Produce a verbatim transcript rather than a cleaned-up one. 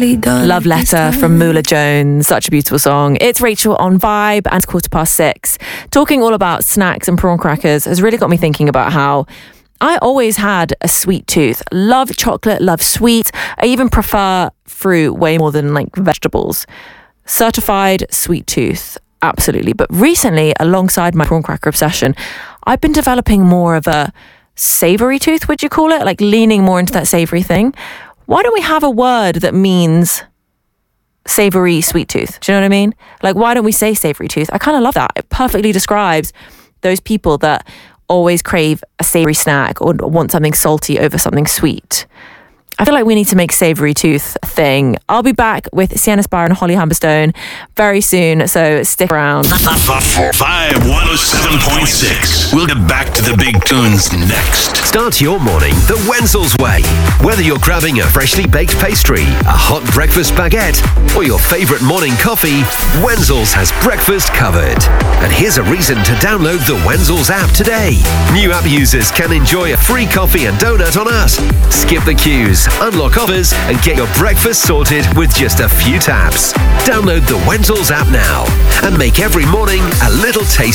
Love Letter from Moolah Jones. Such a beautiful song. It's Rachel on Vibe, and it's quarter past six. Talking all about snacks and prawn crackers has really got me thinking about how I always had a sweet tooth. Love chocolate, love sweet. I even prefer fruit way more than like vegetables. Certified sweet tooth. Absolutely. But recently, alongside my prawn cracker obsession, I've been developing more of a savory tooth, would you call it? Like leaning more into that savory thing. Why don't we have a word that means savory sweet tooth? Do you know what I mean? Like, why don't we say savory tooth? I kind of love that. It perfectly describes those people that always crave a savory snack or want something salty over something sweet. I feel like we need to make savory tooth a thing. I'll be back with Sienna Spire and Holly Humberstone very soon, so stick around. Vibe one oh seven point six. We'll get back to the big tunes next. Start your morning the Wenzel's way. Whether you're grabbing a freshly baked pastry, a hot breakfast baguette, or your favourite morning coffee, Wenzel's has breakfast covered. And here's a reason to download the Wenzel's app today. New app users can enjoy a free coffee and donut on us. Skip the queues, unlock offers, and get your breakfast sorted with just a few taps. Download the Wenzel's app now and make every morning a little taste.